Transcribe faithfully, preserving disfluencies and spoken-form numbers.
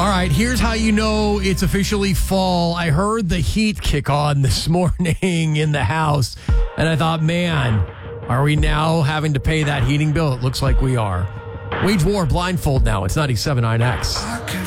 All right, here's how you know it's officially fall. I heard the heat kick on this morning in the house, and I thought, man, are we now having to pay that heating bill? It looks like we are. Wage War, Blindfold now. It's ninety-seven point nine X.